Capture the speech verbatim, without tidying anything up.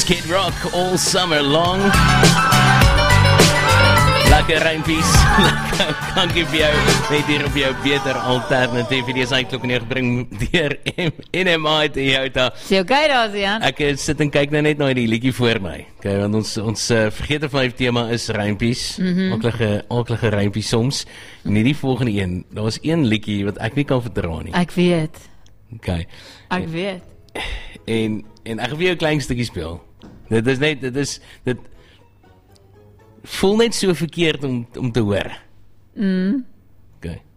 Kid Rock all summer long. Lekker rympies. Dankie vir jou. Net hier op jou beter alternatief. Die is eintlik nie gebring deur N M I te Toyota. Sê okay daar, Jan. Ek sit en kyk nou net na die liedjie voor my. Okay, want ons ons uh, vergeet van die tema is rympies. Mhm. Aaklige aaklige rympies soms. En hierdie volgende een, daar was een liedjie wat ek nie kan verdra nie. Ek weet. Okay. Ek weet. En en ek gaan vir jou 'n klein stukkie speel. Dit is net dit is dit voel net so verkeerd om om te hoor. Mm. Okay.